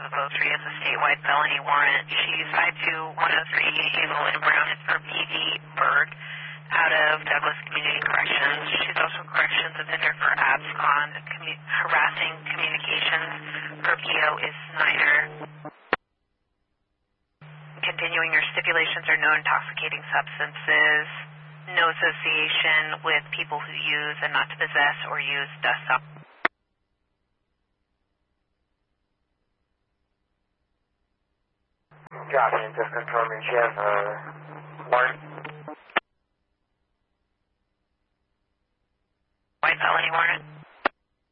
Upholstery as a statewide felony warrant. She's 52103 Hazel and Brown is for PV Berg out of Douglas Community Corrections. She's also a corrections offender for abscond, harassing communications. Her PO is Snyder. Continuing, your stipulations are no intoxicating substances, no association with people who use and not to possess or use dust up. Copy, and just confirming she has a warrant. White felony warrant.